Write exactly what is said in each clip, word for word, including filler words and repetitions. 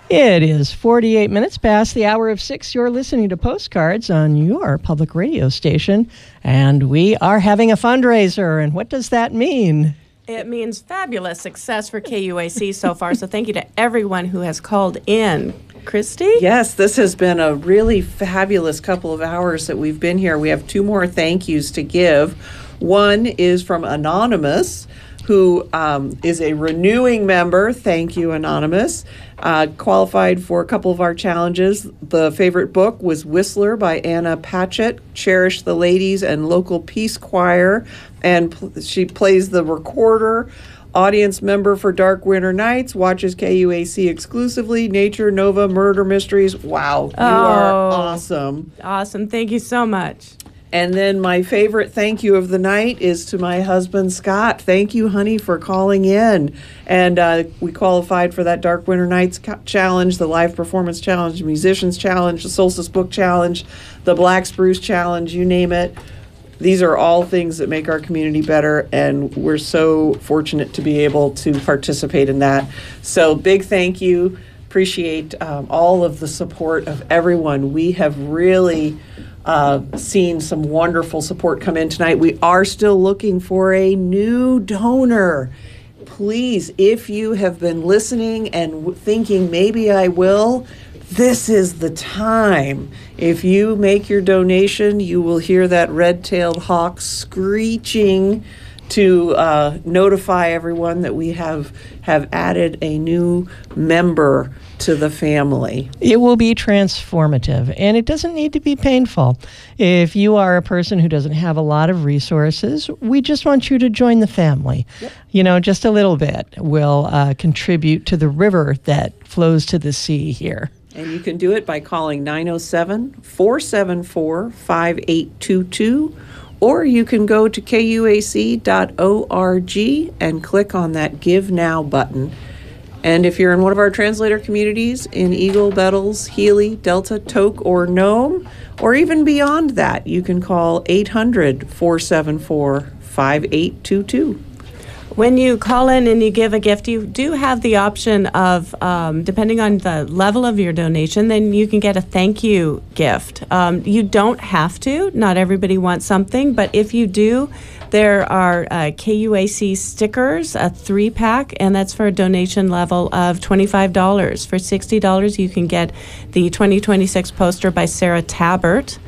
It is forty-eight minutes past the hour of six. You're listening to Postcards on your public radio station, and we are having a fundraiser. And what does that mean? It means fabulous success for K U A C so far, so thank you to everyone who has called in. Christy? Yes, this has been a really fabulous couple of hours that we've been here. We have two more thank yous to give. One is from Anonymous, who um, is a renewing member. Thank you, Anonymous. Uh, qualified for a couple of our challenges. The favorite book was Whistler by Anna Patchett, Cherish the Ladies and Local Peace Choir, and pl- she plays the recorder. Audience member for Dark Winter Nights, watches K U A C exclusively, Nature, Nova, Murder Mysteries. Wow, you oh, are awesome. Awesome, thank you so much. And then my favorite thank you of the night is to my husband, Scott. Thank you, honey, for calling in. And uh, we qualified for that Dark Winter Nights co- Challenge, the Live Performance Challenge, Musicians Challenge, the Solstice Book Challenge, the Black Spruce Challenge, you name it. These are all things that make our community better, and we're so fortunate to be able to participate in that. So big thank you. Appreciate um, all of the support of everyone. We have really uh, seen some wonderful support come in tonight. We are still looking for a new donor. Please, if you have been listening and w- thinking maybe I will, this is the time. If you make your donation, you will hear that red-tailed hawk screeching to uh, notify everyone that we have have added a new member to the family. It will be transformative, and it doesn't need to be painful. If you are a person who doesn't have a lot of resources, we just want you to join the family. Yep. You know, just a little bit will uh, contribute to the river that flows to the sea here. And you can do it by calling nine oh seven, four seven four, five eight two two, or you can go to K U A C dot org and click on that Give Now button. And if you're in one of our translator communities in Eagle, Bettles, Healy, Delta, Tok, or Nome, or even beyond that, you can call eight hundred, four seven four, five eight two two. When you call in and you give a gift, you do have the option of, um, depending on the level of your donation, then you can get a thank you gift. Um, you don't have to. Not everybody wants something, but if you do, there are uh, K U A C stickers, a three-pack, and that's for a donation level of twenty-five dollars. For sixty dollars, you can get the twenty twenty-six poster by Sarah Tabbert.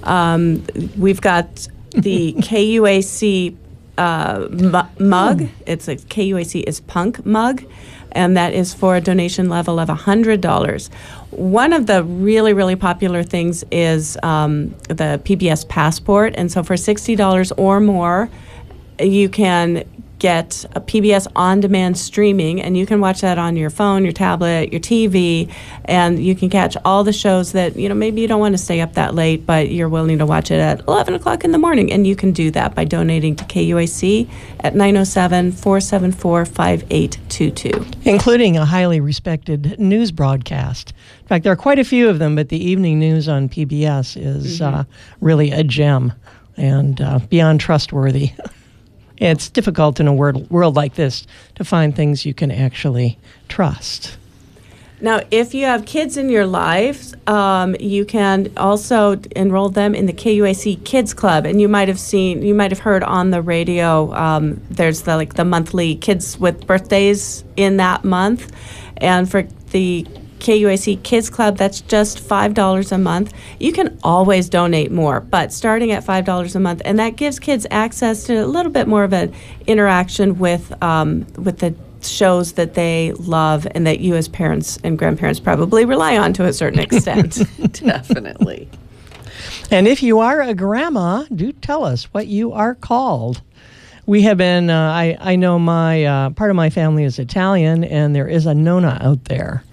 Um, we've got the K U A C Uh, mu- mug. It's a K U A C is Punk mug, and that is for a donation level of one hundred dollars. One of the really, really popular things is um, the P B S Passport, and so for sixty dollars or more, you can get a P B S on-demand streaming, and you can watch that on your phone, your tablet, your T V, and you can catch all the shows that, you know, maybe you don't want to stay up that late, but you're willing to watch it at eleven o'clock in the morning, and you can do that by donating to K U A C at nine oh seven, four seven four, five eight two two. Including a highly respected news broadcast. In fact, there are quite a few of them, but the evening news on P B S is mm-hmm. uh, really a gem and uh, beyond trustworthy. It's difficult in a world, world like this to find things you can actually trust. Now, if you have kids in your lives, um, you can also enroll them in the K U A C Kids Club. And you might have seen, you might have heard on the radio, um, there's the like the monthly kids with birthdays in that month. And for the K U A C Kids Club, that's just five dollars a month. You can always donate more, but starting at five dollars a month, and that gives kids access to a little bit more of an interaction with um, with the shows that they love and that you as parents and grandparents probably rely on to a certain extent. Definitely. And if you are a grandma, do tell us what you are called. We have been, uh, I, I know my uh, part of my family is Italian, and there is a Nonna out there.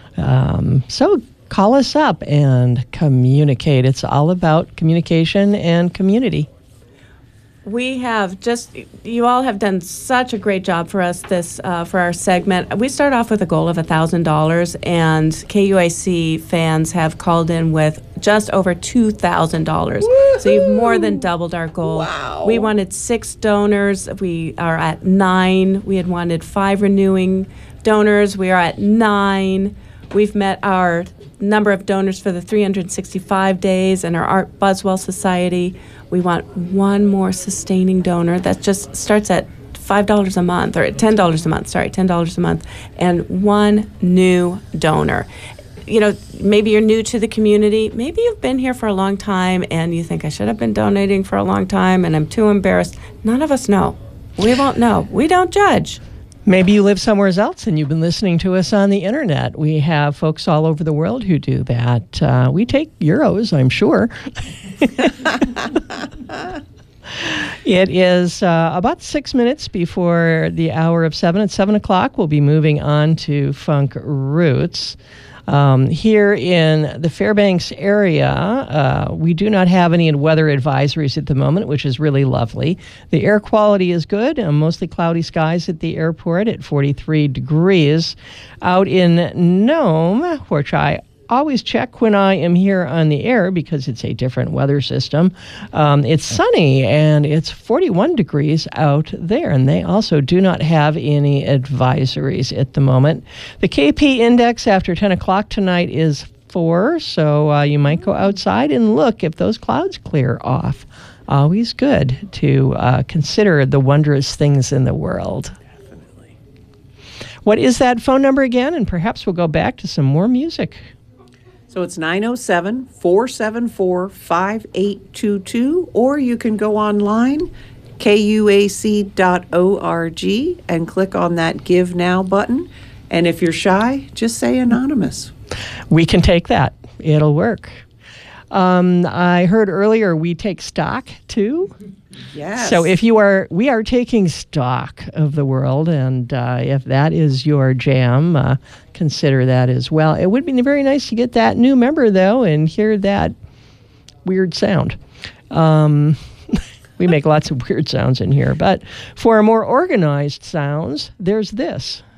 Um, so call us up and communicate. It's all about communication and community. We have just, you all have done such a great job for us this, uh, for our segment. We start off with a goal of one thousand dollars, and K U A C fans have called in with just over two thousand dollars. Woo-hoo! So you've more than doubled our goal. Wow. We wanted six donors. We are at nine. We had wanted five renewing donors. We are at nine. We've met our number of donors for the three hundred sixty-five days and our Art Buswell Society. We want one more sustaining donor. That just starts at five dollars a month, or ten dollars a month, sorry, ten dollars a month, and one new donor. You know, maybe you're new to the community. Maybe you've been here for a long time and you think, I should have been donating for a long time and I'm too embarrassed. None of us know. We won't know. We don't judge. Maybe you live somewhere else and you've been listening to us on the internet. We have folks all over the world who do that. Uh, we take euros, I'm sure. It is uh, about six minutes before the hour of seven. At seven o'clock, we'll be moving on to Funk Roots. Um, here in the Fairbanks area, uh, we do not have any weather advisories at the moment, which is really lovely. The air quality is good, uh, mostly cloudy skies at the airport at forty-three degrees. Out in Nome, which I always check when I am here on the air because it's a different weather system. Um, it's sunny and it's forty-one degrees out there, and they also do not have any advisories at the moment. The K P index after ten o'clock tonight is four, so uh, you might go outside and look if those clouds clear off. Always good to uh, consider the wondrous things in the world. Definitely. What is that phone number again? And perhaps we'll go back to some more music. So it's nine oh seven, four seven four, five eight two two, or you can go online, K U A C dot org, and click on that Give Now button. And if you're shy, just say anonymous. We can take that. It'll work. Um, I heard earlier we take stock, too. Yes. So if you are, we are taking stock of the world, and uh, if that is your jam, uh, consider that as well. It would be very nice to get that new member, though, and hear that weird sound. Um, we make lots of weird sounds in here, but for more organized sounds, there's this.